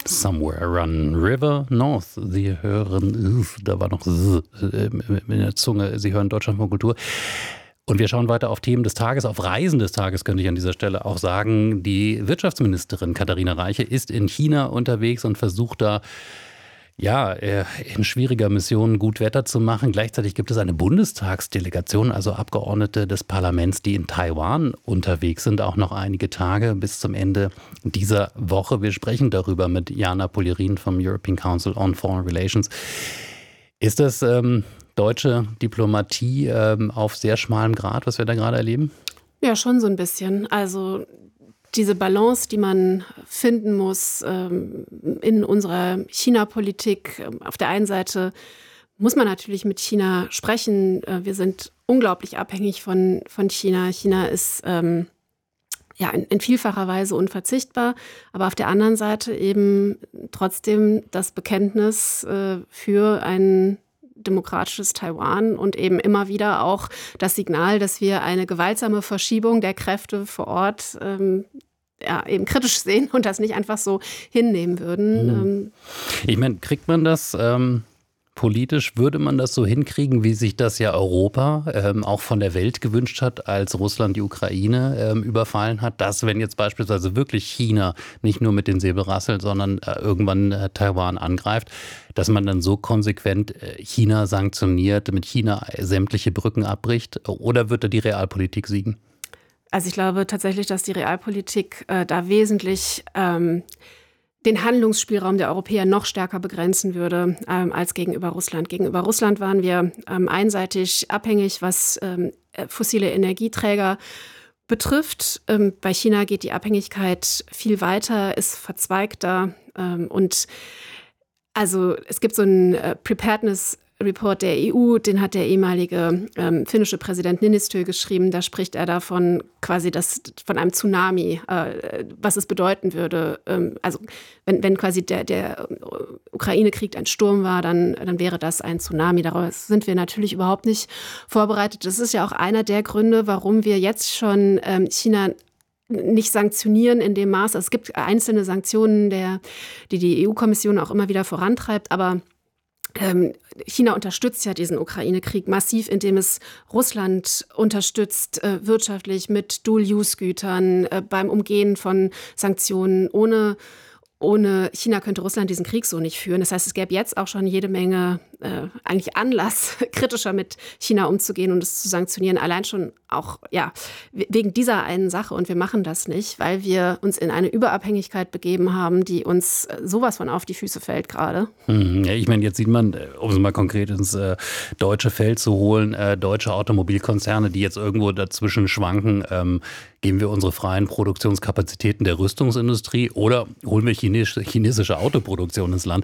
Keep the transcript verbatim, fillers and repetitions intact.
Somewhere Run River North. Sie hören, da war noch in der Zunge, Sie hören Deutschlandfunk Kultur. Und wir schauen weiter auf Themen des Tages, auf Reisen des Tages, könnte ich an dieser Stelle auch sagen. Die Wirtschaftsministerin Katharina Reiche ist in China unterwegs und versucht da, ja, in schwieriger Mission gut Wetter zu machen. Gleichzeitig gibt es eine Bundestagsdelegation, also Abgeordnete des Parlaments, die in Taiwan unterwegs sind, auch noch einige Tage bis zum Ende dieser Woche. Wir sprechen darüber mit Jana Polirin vom European Council on Foreign Relations. Ist das ähm, deutsche Diplomatie ähm, auf sehr schmalem Grat, was wir da gerade erleben? Ja, schon so ein bisschen. Also diese Balance, die man finden muss ähm, in unserer China-Politik. Auf der einen Seite muss man natürlich mit China sprechen. Äh, wir sind unglaublich abhängig von, von China. China ist ähm, ja in, in vielfacher Weise unverzichtbar. Aber auf der anderen Seite eben trotzdem das Bekenntnis äh, für ein demokratisches Taiwan und eben immer wieder auch das Signal, dass wir eine gewaltsame Verschiebung der Kräfte vor Ort ähm, ja, eben kritisch sehen und das nicht einfach so hinnehmen würden. Mhm. Ich meine, kriegt man das ähm, politisch, würde man das so hinkriegen, wie sich das ja Europa ähm, auch von der Welt gewünscht hat, als Russland die Ukraine ähm, überfallen hat, dass wenn jetzt beispielsweise wirklich China nicht nur mit den Säbelrasseln, sondern äh, irgendwann äh, Taiwan angreift, dass man dann so konsequent äh, China sanktioniert, mit China sämtliche Brücken abbricht? Oder wird da die Realpolitik siegen? Also ich glaube tatsächlich, dass die Realpolitik äh, da wesentlich ähm, den Handlungsspielraum der Europäer noch stärker begrenzen würde ähm, als gegenüber Russland. Gegenüber Russland waren wir ähm, einseitig abhängig, was ähm, fossile Energieträger betrifft. Ähm, bei China geht die Abhängigkeit viel weiter, ist verzweigter. Ähm, und also es gibt so einen äh, Preparedness Report der E U, den hat der ehemalige ähm, finnische Präsident Niinistö geschrieben. Da spricht er davon quasi das, von einem Tsunami, äh, was es bedeuten würde. Ähm, also wenn, wenn quasi der, der Ukraine-Krieg ein Sturm war, dann, dann wäre das ein Tsunami. Darauf sind wir natürlich überhaupt nicht vorbereitet. Das ist ja auch einer der Gründe, warum wir jetzt schon ähm, China nicht sanktionieren in dem Maß. Es gibt einzelne Sanktionen, der, die die E U-Kommission auch immer wieder vorantreibt, aber China unterstützt ja diesen Ukraine-Krieg massiv, indem es Russland unterstützt, äh, wirtschaftlich mit Dual-Use-Gütern, äh, beim Umgehen von Sanktionen. Ohne, ohne China könnte Russland diesen Krieg so nicht führen. Das heißt, es gäbe jetzt auch schon jede Menge äh, eigentlich Anlass, kritischer mit China umzugehen und es zu sanktionieren. Allein schon auch ja wegen dieser einen Sache. Und wir machen das nicht, weil wir uns in eine Überabhängigkeit begeben haben, die uns sowas von auf die Füße fällt gerade. Hm, ja, ich meine, jetzt sieht man, um es mal konkret ins äh, deutsche Feld zu holen, äh, deutsche Automobilkonzerne, die jetzt irgendwo dazwischen schwanken, ähm, geben wir unsere freien Produktionskapazitäten der Rüstungsindustrie oder holen wir chinesische, chinesische Autoproduktion ins Land?